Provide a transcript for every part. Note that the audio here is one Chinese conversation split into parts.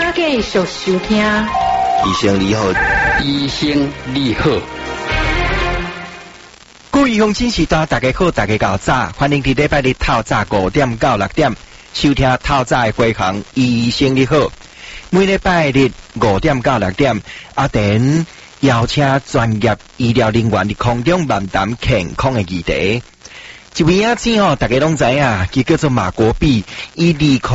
继续收听。 医生你好， 医生你好。 各位乡亲时代，大家好，大家搞早，欢迎伫礼拜日透早5点到6点收听透早的回航。医生你好，每礼拜日5点到6点，阿典邀请专业医疗人员伫空中漫谈健康的议题。一位仔子大家拢知影，佢叫做马国碧，伊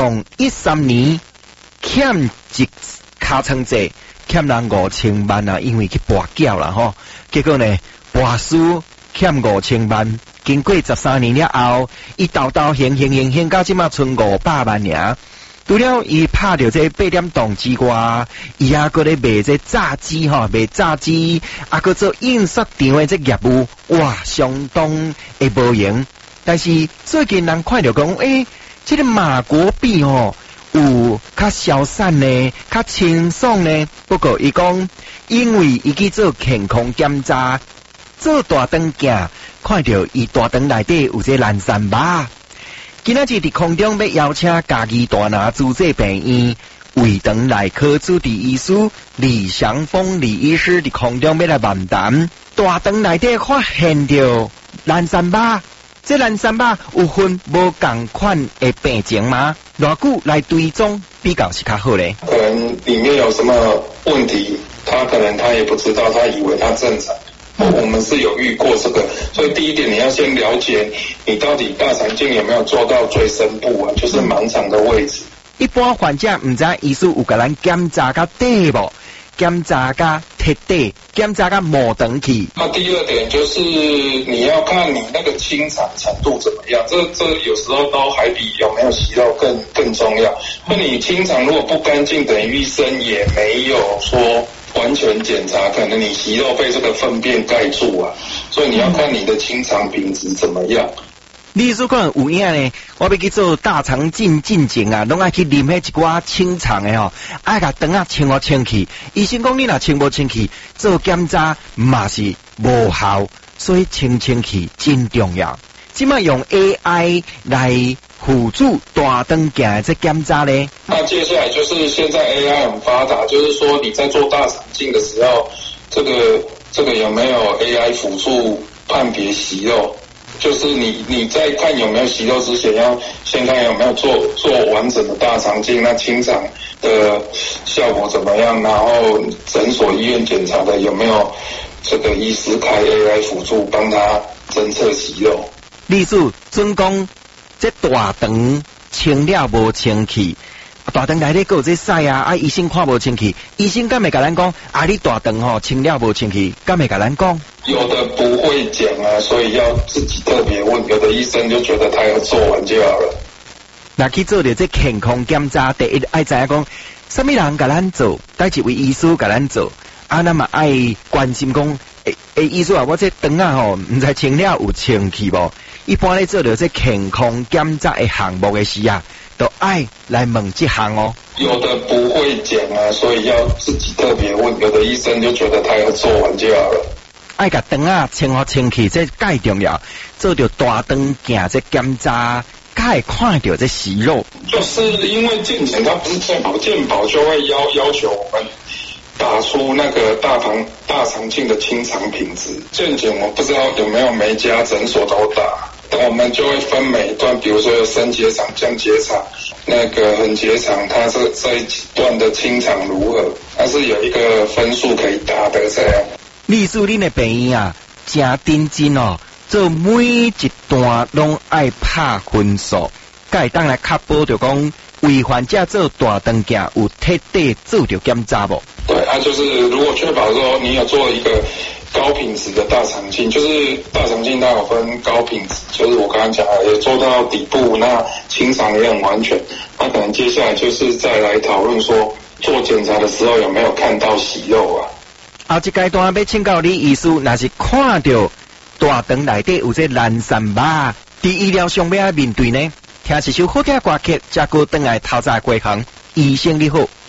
2013年欠一尻川债，欠人5000万啊，因为去跋筊啦结果呢，跋输欠5000万，经过13年了后，伊斗行到即马剩500万尔。除了伊拍着这8点档之外，伊还搁咧卖这炸鸡卖炸鸡，还搁做印刷厂的这业务，哇，相当会无闲。但是最近人看到讲，这个马国碧有较消散呢，较清爽呢。不过伊讲，因为伊去做健康检查，做大肠镜，看到伊大肠内底有这蓝山疤。今仔日伫空中要邀请家己大拿主治病院胃肠内科主治医师李祥峰李医师伫空中要来漫谈，大肠内底发现到蓝山疤。这蓝山疤有分无同款的病情吗？偌久来追踪比较是较好咧？ 可能里面有什么问题，他也不知道，他以为他正常。我们是有遇过这个，所以第一点你要先了解你到底大肠镜有没有做到最深部啊，就是盲肠的位置。 一般患者唔知医师有甲咱检查到底无？检查到彻底，检查到无长去。 那第二点就是你要看你那个清肠程度怎么样，这有时候都还比有没有息肉更重要。那你清肠如果不干净，等于医生也没有说完全检查，可能你息肉被这个粪便盖住啊，所以你要看你的清肠品质怎么样。 你说可能有影呢，我要去做大肠镜进前啊，拢爱去啉迄一寡清肠的爱甲肠啊清去。医生讲你若清无清去，做检查嘛是无效，所以清去真重要。即摆用 AI 来辅助大肠镜的这检查呢？ 那接下来就是现在 AI 很发达，就是说你在做大肠镜的时候，这个有没有 AI 辅助判别息肉？就是你在看有没有息肉之前，要先看有没有做完整的大肠镜，那清肠的效果怎么样？然后诊所医院检查的有没有这个医师开 AI 辅助帮他侦测息肉？ 例如准讲这大肠清了无清去，大肠内底还有这屎啊，医生看无清去，医生敢会甲咱讲你大肠清了无清去，敢会甲咱讲？ 有的不会讲啊，所以要自己特别问。有的医生就觉得他要做完就好了。 那去做着这健康检查，第一爱知影讲，什么人甲咱做，带一位医师甲咱做，那么爱关心讲，医师我这肠啊唔知清了有清去无？一般咧做着这健康检查的项目的时啊，都爱来问这项有的不会讲啊，所以要自己特别问。有的医生就觉得他要做完就好了。 爱甲肠啊清去，这介重要。做着大肠镜这检查，才会看到这息肉。 就是因为健检它不是健保，健保就会要求我们打出那个大肠镜的清肠品质。健检我不知道有没有每家诊所都打，但我们就会分每一段，比如说有升结肠、降结肠、那个横结肠，它这一段的清肠如何，它是有一个分数可以打的这样。 例如恁的病院啊，真认真做每一段拢爱拍分数，才会当来确保着讲为患者做大肠镜有彻底做着检查无？ 对，就是如果确保说你有做一个高品质的大肠镜，就是大肠镜它有分高品质，就是我刚刚讲的也做到底部，那清肠也很完全，那可能接下来就是再来讨论说做检查的时候有没有看到息肉啊。 后一阶段要请教李医师，若是看到大肠内底有这蓝山疤，伫医疗上要面对呢？听一首好听的歌曲，才过转来透早过行，医生你好。